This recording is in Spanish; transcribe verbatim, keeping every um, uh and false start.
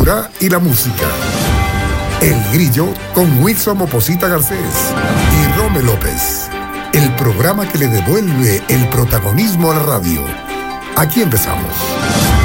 cultura y la música. El Grillo con Wilson Moposita Garcés y Rome López. El programa que le devuelve el protagonismo a la radio. Aquí empezamos.